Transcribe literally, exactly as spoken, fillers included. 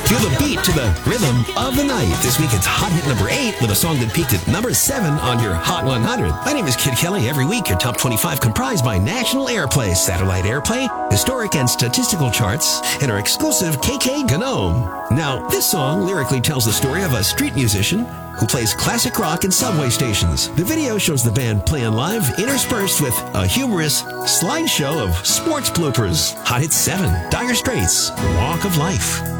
Feel the beat to the rhythm of the night. This week it's Hot Hit number eight with a song that peaked at number seven on your Hot one hundred. My name is Kid Kelly. Every week your top twenty-five comprised by national airplay, satellite airplay, historic and statistical charts, and our exclusive K K Gnome. Now, this song lyrically tells the story of a street musician who plays classic rock in subway stations. The video shows the band playing live, interspersed with a humorous slideshow of sports bloopers. Hot Hit seven, Dire Straits, Walk of Life.